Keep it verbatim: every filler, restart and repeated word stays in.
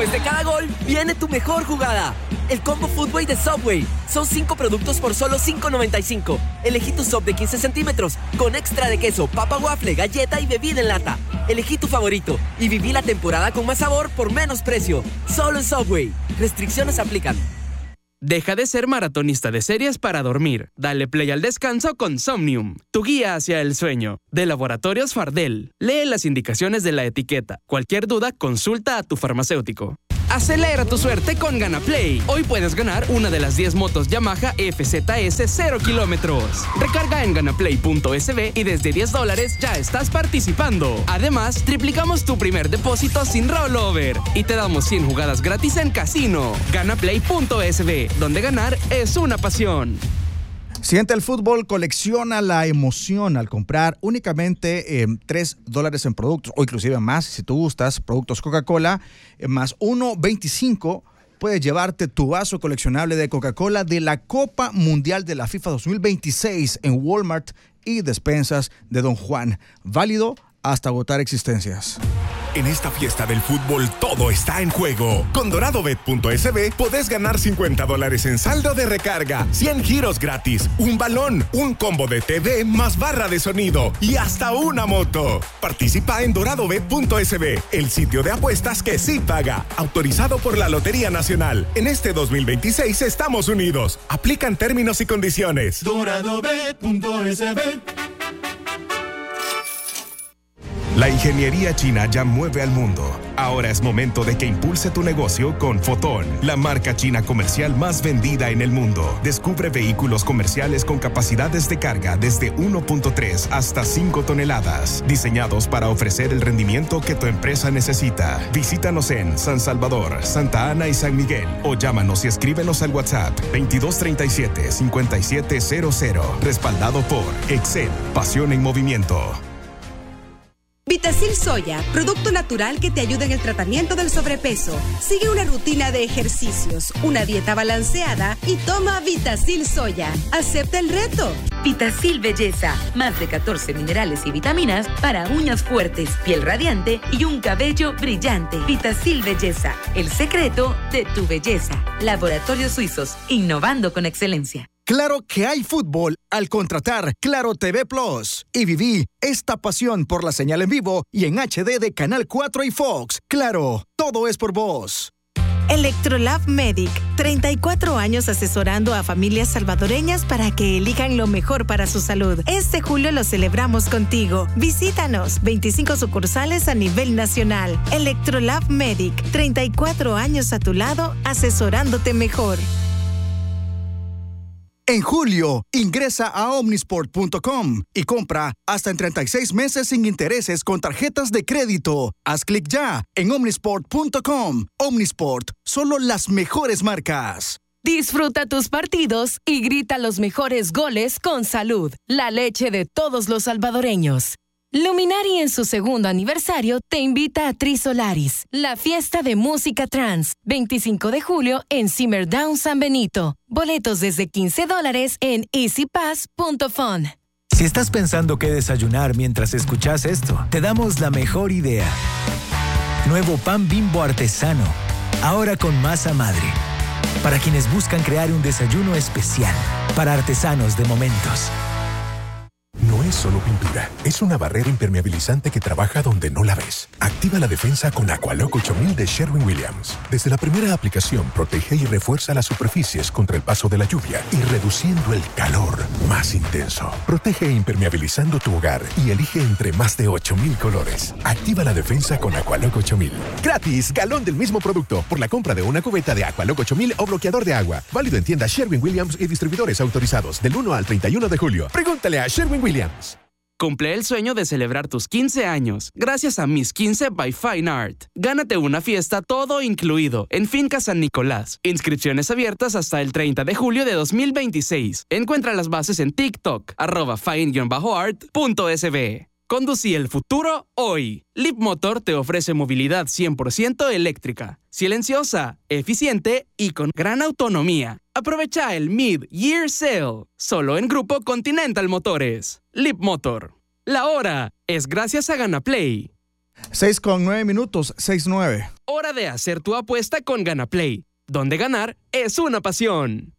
Después de cada gol, viene tu mejor jugada. El Combo Footway de Subway. Son cinco productos por solo cinco noventa y cinco. Elegí tu sub de quince centímetros, con extra de queso, papa waffle, galleta y bebida en lata. Elegí tu favorito y viví la temporada con más sabor por menos precio. Solo en Subway. Restricciones aplican. Deja de ser maratonista de series para dormir. Dale play al descanso con Somnium, tu guía hacia el sueño. De Laboratorios Fardel. Lee las indicaciones de la etiqueta. Cualquier duda, consulta a tu farmacéutico. Acelera tu suerte con GanaPlay. Hoy puedes ganar una de las diez motos Yamaha F Z S cero kilómetros. Recarga en ganaplay punto es be y desde diez dólares ya estás participando. Además, triplicamos tu primer depósito sin rollover y te damos cien jugadas gratis en casino. ganaplay punto es be, donde ganar es una pasión. Siente el fútbol, colecciona la emoción al comprar únicamente eh, tres dólares en productos, o inclusive más, si tú gustas, productos Coca-Cola, eh, más uno veinticinco, puedes llevarte tu vaso coleccionable de Coca-Cola de la Copa Mundial de la FIFA dos mil veintiséis en Walmart y despensas de Don Juan. Válido hasta agotar existencias. En esta fiesta del fútbol todo está en juego. Con doradobet punto es be podés ganar cincuenta dólares en saldo de recarga, cien giros gratis, un balón, un combo de T V más barra de sonido y hasta una moto. Participa en doradobet punto es be, el sitio de apuestas que sí paga. Autorizado por la Lotería Nacional. En este dos mil veintiséis estamos unidos. Aplican términos y condiciones. doradobet punto es be. La ingeniería china ya mueve al mundo. Ahora es momento de que impulse tu negocio con Foton, la marca china comercial más vendida en el mundo. Descubre vehículos comerciales con capacidades de carga desde uno punto tres hasta cinco toneladas, diseñados para ofrecer el rendimiento que tu empresa necesita. Visítanos en San Salvador, Santa Ana y San Miguel o llámanos y escríbenos al WhatsApp veintidós treinta y siete, cincuenta y siete cero cero. Respaldado por Excel, pasión en movimiento. Vitacil Soya, producto natural que te ayuda en el tratamiento del sobrepeso. Sigue una rutina de ejercicios, una dieta balanceada y toma Vitacil Soya. Acepta el reto. Vitacil Belleza, más de catorce minerales y vitaminas para uñas fuertes, piel radiante y un cabello brillante. Vitacil Belleza, el secreto de tu belleza. Laboratorios Suizos, innovando con excelencia. Claro que hay fútbol al contratar Claro T V Plus. Y viví esta pasión por la señal en vivo y en H D de Canal cuatro y Fox. Claro, todo es por vos. Electrolab Medic, treinta y cuatro años asesorando a familias salvadoreñas para que elijan lo mejor para su salud. Este julio lo celebramos contigo. Visítanos, veinticinco sucursales a nivel nacional. Electrolab Medic, treinta y cuatro años a tu lado, asesorándote mejor. En julio, ingresa a omnisport punto com y compra hasta en treinta y seis meses sin intereses con tarjetas de crédito. Haz clic ya en omnisport punto com. Omnisport, solo las mejores marcas. Disfruta tus partidos y grita los mejores goles con Salud, la leche de todos los salvadoreños. Luminari en su segundo aniversario te invita a Trisolaris, la fiesta de música trans, veinticinco de julio en Simmerdown San Benito. Boletos desde quince dólares en easy pass punto fun. Si estás pensando qué desayunar mientras escuchas esto, te damos la mejor idea. Nuevo pan Bimbo artesano, ahora con masa madre. Para quienes buscan crear un desayuno especial, para artesanos de momentos. No es solo pintura, es una barrera impermeabilizante que trabaja donde no la ves. Activa la defensa con Aqualock ocho mil de Sherwin-Williams. Desde la primera aplicación, protege y refuerza las superficies contra el paso de la lluvia y reduciendo el calor más intenso. Protege impermeabilizando tu hogar y elige entre más de ocho mil colores. Activa la defensa con Aqualock ocho mil. Gratis, galón del mismo producto por la compra de una cubeta de Aqualock ocho mil o bloqueador de agua. Válido en tiendas Sherwin-Williams y distribuidores autorizados del uno al treinta y uno de julio. Pregúntale a Sherwin-Williams. Cumple el sueño de celebrar tus quince años gracias a Mis quince by Fine Art. Gánate una fiesta todo incluido en Finca San Nicolás. Inscripciones abiertas hasta el treinta de julio de dos mil veintiséis. Encuentra las bases en TikTok, arroba fine-art punto es be. Conducí el futuro hoy. Leap Motor te ofrece movilidad cien por ciento eléctrica, silenciosa, eficiente y con gran autonomía. Aprovecha el Mid-Year Sale, solo en Grupo Continental Motores. Leap Motor. La hora es gracias a GanaPlay. seis con nueve minutos, seis nueve. Hora de hacer tu apuesta con GanaPlay, donde ganar es una pasión.